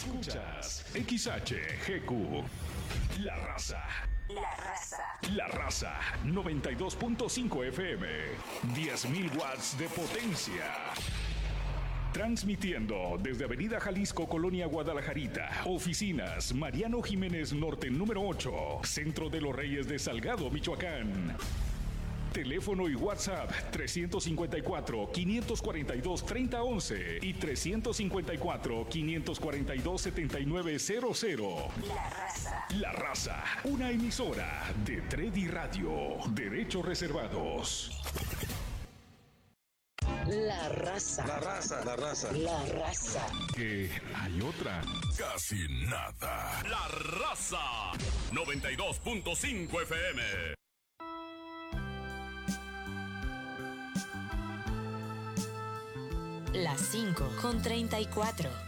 Escuchas XHGQ. La Raza. La Raza. La Raza 92.5 FM. 10.000 watts de potencia. Transmitiendo desde Avenida Jalisco, Colonia Guadalajarita. Oficinas Mariano Jiménez Norte número 8. Centro de los Reyes de Salgado, Michoacán. Teléfono y WhatsApp 354-542-3011 y 354-542-7900. La Raza. La Raza, una emisora de Tredi Radio. Derechos reservados. La Raza. La Raza. La Raza. La Raza. Que hay otra. Casi nada. La Raza 92.5 FM. Las 5:34.